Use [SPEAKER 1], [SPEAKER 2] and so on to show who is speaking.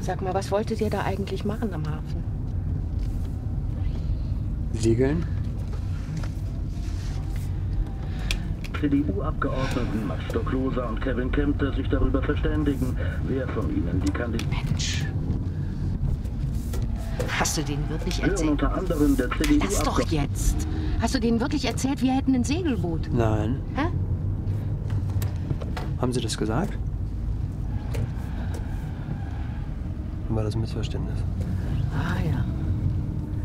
[SPEAKER 1] Sag mal, was wolltet ihr da eigentlich machen am Hafen?
[SPEAKER 2] Segeln?
[SPEAKER 3] CDU-Abgeordneten Max Stoklosa und Kevin Kempter sich darüber verständigen, wer von ihnen die Kandidaten...
[SPEAKER 1] Mensch. Hast du denen wirklich
[SPEAKER 3] Hören
[SPEAKER 1] erzählt?
[SPEAKER 3] unter anderem der
[SPEAKER 1] Das doch
[SPEAKER 3] CDU-Abgeordnete...
[SPEAKER 1] jetzt. Hast du denen wirklich erzählt, wir hätten ein Segelboot?
[SPEAKER 2] Nein.
[SPEAKER 1] Hä?
[SPEAKER 2] Haben Sie das gesagt? War das ein Missverständnis?
[SPEAKER 1] Ah ja.